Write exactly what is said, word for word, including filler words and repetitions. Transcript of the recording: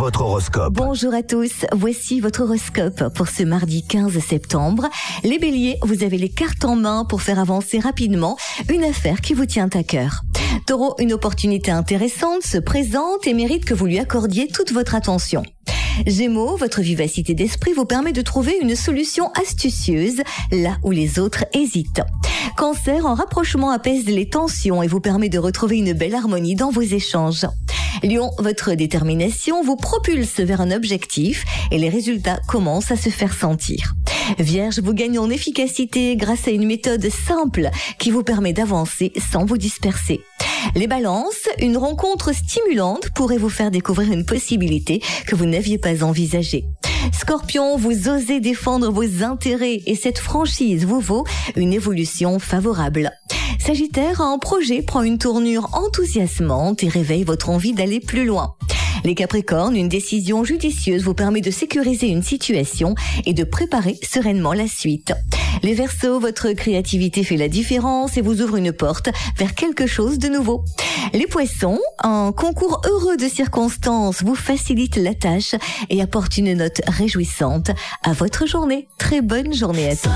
votre horoscope. Bonjour à tous, voici votre horoscope pour ce mardi quinze septembre. Les béliers, vous avez les cartes en main pour faire avancer rapidement une affaire qui vous tient à cœur. Taureau, une opportunité intéressante se présente et mérite que vous lui accordiez toute votre attention. Gémeaux, votre vivacité d'esprit vous permet de trouver une solution astucieuse là où les autres hésitent. Cancer, un rapprochement apaise les tensions et vous permet de retrouver une belle harmonie dans vos échanges. Lion, votre détermination vous propulse vers un objectif et les résultats commencent à se faire sentir. Vierge, vous gagnez en efficacité grâce à une méthode simple qui vous permet d'avancer sans vous disperser. Les balances, une rencontre stimulante pourrait vous faire découvrir une possibilité que vous n'aviez pas envisagée. Scorpion, vous osez défendre vos intérêts et cette franchise vous vaut une évolution favorable. Sagittaire, un projet prend une tournure enthousiasmante et réveille votre envie d'aller plus loin. Les Capricornes, une décision judicieuse vous permet de sécuriser une situation et de préparer sereinement la suite. Les Verseaux, votre créativité fait la différence et vous ouvre une porte vers quelque chose de nouveau. Les Poissons, un concours heureux de circonstances vous facilite la tâche et apporte une note réjouissante à votre journée. Très bonne journée à tous.